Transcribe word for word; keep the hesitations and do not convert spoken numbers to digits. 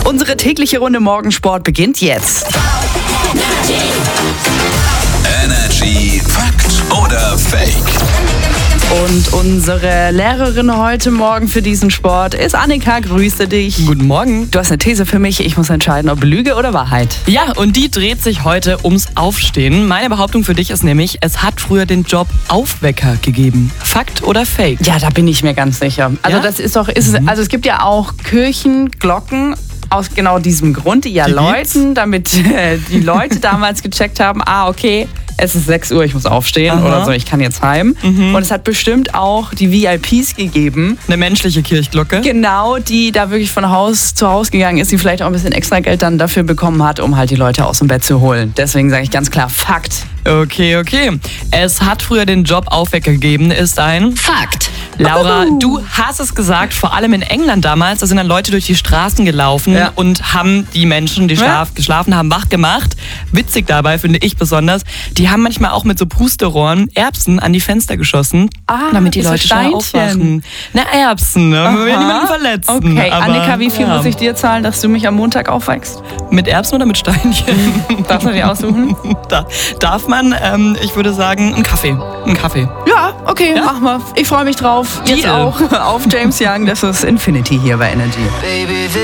Unsere tägliche Runde Morgensport beginnt jetzt. Energy Fakt oder Fake? Und unsere Lehrerin heute Morgen für diesen Sport ist Annika. Grüße dich. Guten Morgen. Du hast eine These für mich. Ich muss entscheiden, ob Lüge oder Wahrheit. Ja, und die dreht sich heute ums Aufstehen. Meine Behauptung für dich ist nämlich, es hat früher den Job Aufwecker gegeben. Fakt oder Fake? Ja, da bin ich mir ganz sicher. Also Ja? das ist doch, ist es, also es gibt ja auch Kirchenglocken aus genau diesem Grund, die ja Die gibt's? läuten, damit äh, die Leute damals gecheckt haben, ah, okay, es ist sechs Uhr, ich muss aufstehen Aha. oder so, ich kann jetzt heim. Und es hat bestimmt auch die V I Ps gegeben, Eine menschliche Kirchglocke. genau, die da wirklich von Haus zu Haus gegangen ist, die vielleicht auch ein bisschen extra Geld dann dafür bekommen hat, um halt die Leute aus dem Bett zu holen. Deswegen sage ich ganz klar, Fakt. Okay, okay. Es hat früher den Job Aufwecker gegeben, ist ein Fakt. Laura, du hast es gesagt, vor allem in England damals, da sind dann Leute durch die Straßen gelaufen Ja. und haben die Menschen, die schlaf, geschlafen haben, wach gemacht. Witzig dabei, finde ich besonders, die haben manchmal auch mit so Pusterohren Erbsen an die Fenster geschossen, Ah, damit die so Leute schnell Steinchen. aufwachen. Na, Erbsen, ne? Wir will niemanden verletzen. Okay, aber, Annika, wie viel ja. muss ich dir zahlen, dass du mich am Montag aufwächst? Mit Erbsen oder mit Steinchen? Darfst du dir aussuchen? da, darf man, ähm, ich würde sagen, einen Kaffee. Einen Kaffee. Ja, okay, mach mal. Ich freue mich drauf. Jetzt Deal. auch auf James Young. Das ist Infinity hier bei Energy. Baby,